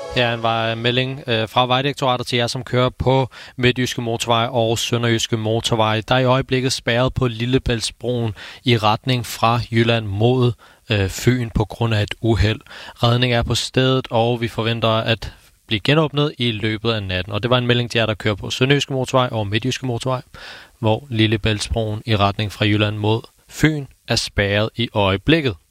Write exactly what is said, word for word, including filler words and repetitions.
Ja, en var melding øh, fra Vejdirektoratet til jer, som kører på Midtjyske Motorvej og Sønderjyske Motorvej. Der er i øjeblikket spærret på Lillebæltsbroen i retning fra Jylland mod øh, Fyn på grund af et uheld. Redning er på stedet, og vi forventer at blive genåbnet i løbet af natten. Og det var en melding til jer, der kører på Sønderjyske Motorvej og Midtjyske Motorvej, hvor Lillebæltsbroen i retning fra Jylland mod Fyn er spærret i øjeblikket.